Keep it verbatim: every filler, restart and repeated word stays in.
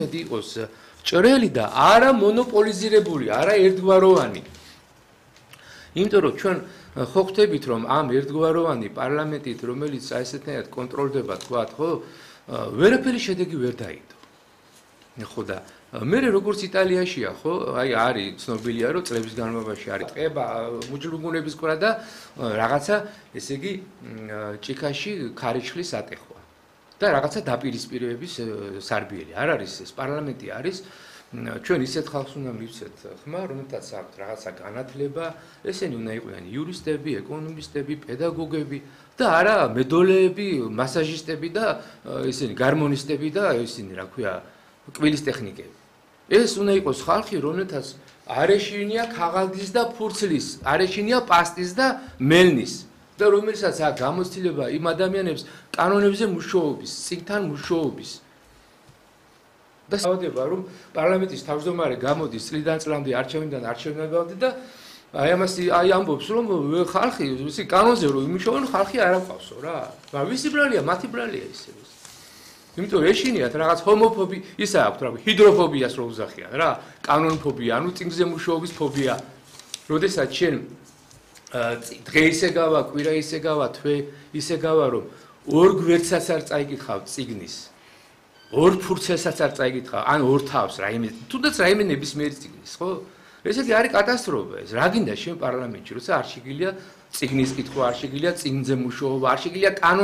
იყოს ჭრელი და არა მონოპოლიზირებული, არა ერთგვაროვანი. იმიტომ რომ ჩვენ ხო ხვდებით რომ ამ ერთგვაროვანი პარლამენტით, რომელიც აი ესეთნაირად კონტროლდება, თქვათ, ხო, ვერაფერი შედეგი ვერ დაიდო. ხო და მე როგორც იტალიაშია, ხო, აი არის ცნობილია რომ წლების განმავლობაში არის ტყება მუჯლუგუნების ყვრა და რაღაცა, ესე იგი, ჭიქაში ქარიშხლის ატეხვა. და რაღაცა დაპირისპირების სარბიელი. არ არის ეს პარლამენტი არის ჩვენ ისეთ ხალხს უნდა მივცეთ ხმა, რომელთაც აქვს რაღაცა განათლება, ესენი უნდა იყვნენ იურისტები, ეკონომისტები, პედაგოგები და არა მედოლეები, მასაჟისტები და ესენი გარმონისტები და ესენი, რა ქვია, კბილის ტექნიკები. ეს უნდა იყოს ხალხი, რომელთაც არ ეშინია ქაღალდის და ფურცლის, არ ეშინია პასტის და მელნის. და რომელსაც აქვს გამოცდილება იმ ადამიანებს კანონებზე მუშაობის, წიგნთან მუშაობის. და საუდება რომ პარლამენტის თავმჯდომარე გამოდის წლიდან წლამდე არჩევნიდან არჩევნებამდე და აი ამას აი ამბობს რომ ხალხი ისი კანონზე რომ იმუშაონ ხალხი არ აკავსო რა. მაგრამ ვისი ბრალია, მათი ბრალია ისე. იმიტომ ეშინიათ რაღაც ჰომოფობი, ისა აქვს რა, ჰიდროფობიას რო უზახიან რა, კანონფობია, ანუ წიგნზე მუშაობის ფობია. როდესაც შენ დღე ისე გავა, კვირა ისე გავა, თვე ისე გავა, რომ ორ გვერდსაც არ წაიკითხავ წიგნის. ორ ფურცელსაც არ წაიკითხავ, ან ორ თავს რაიმე, თუნდაც რაიმე ნებისმიერი წიგნის, ხო? ესე იგი არის კატასტროფა ეს. რა გინდა შენ პარლამენტში, როცა არ შეგიძლია წიგნის კითხვა, არ შეგიძლია წიგნზე მუშაობა, არ შეგიძლია კანონ